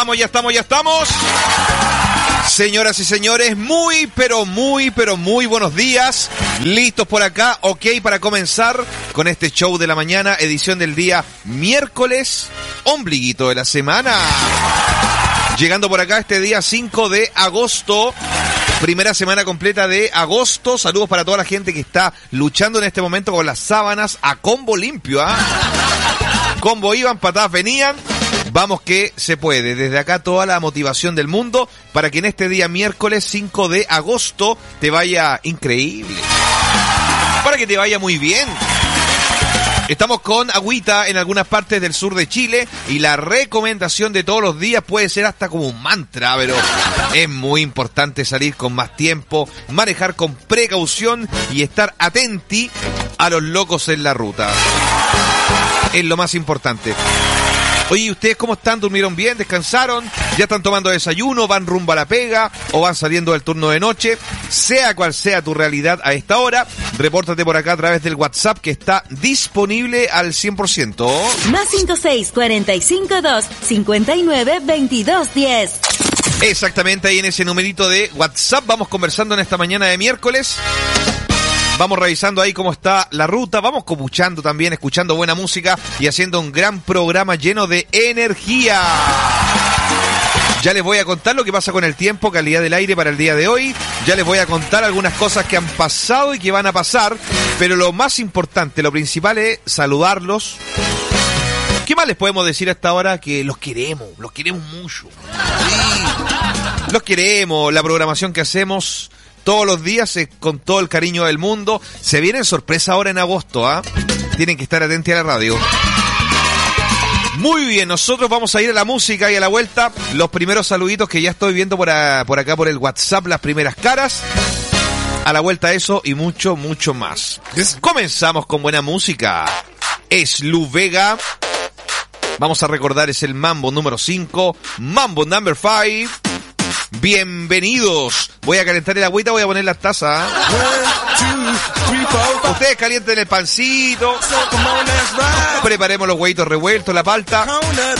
Ya estamos. Señoras y señores, muy buenos días. Listos por acá, ok, para comenzar con este show de la mañana, edición del día miércoles, ombliguito de la semana. Llegando por acá este día 5 de agosto. Primera semana completa de agosto. Saludos para toda la gente que está luchando en este momento con las sábanas a combo limpio, ¿ah? Combo iban, patadas venían. Vamos que se puede. Desde acá toda la motivación del mundo para que en este día miércoles 5 de agosto te vaya increíble. Para que te vaya muy bien. Estamos con agüita en algunas partes del sur de Chile y la recomendación de todos los días puede ser hasta como un mantra, pero es muy importante salir con más tiempo, manejar con precaución y estar atenti a los locos en la ruta. Es lo más importante. Oye, ¿ustedes cómo están? ¿Durmieron bien? ¿Descansaron? ¿Ya están tomando desayuno? ¿Van rumbo a la pega? ¿O van saliendo del turno de noche? Sea cual sea tu realidad a esta hora, repórtate por acá a través del WhatsApp que está disponible al 100%. Más 56452592210. Exactamente, ahí en ese numerito de WhatsApp vamos conversando en esta mañana de miércoles. Vamos revisando ahí cómo está la ruta, vamos copuchando también, escuchando buena música y haciendo un gran programa lleno de energía. Ya les voy a contar lo que pasa con el tiempo, calidad del aire para el día de hoy. Ya les voy a contar algunas cosas que han pasado y que van a pasar. Pero lo más importante, lo principal es saludarlos. ¿Qué más les podemos decir hasta ahora? Que los queremos mucho. Sí, los queremos, la programación que hacemos todos los días es con todo el cariño del mundo. Se vienen sorpresas ahora en agosto, ¿ah? Tienen que estar atentos a la radio. Muy bien, nosotros vamos a ir a la música y a la vuelta. Los primeros saluditos que ya estoy viendo por acá por el WhatsApp, las primeras caras. A la vuelta eso y mucho más. Comenzamos con buena música. Es Lu Vega. Vamos a recordar, es el Mambo número 5. Mambo number 5. Bienvenidos. Voy a calentar el agüita, voy a poner las tazas. Ustedes calienten el pancito. Preparemos los huevitos revueltos, la palta.